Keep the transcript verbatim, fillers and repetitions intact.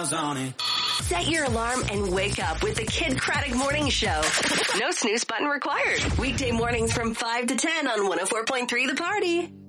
miles on it. Set your alarm and wake up with the Kid Craddock Morning Show. No snooze button required. Weekday mornings from five to ten on one oh four point three The Party.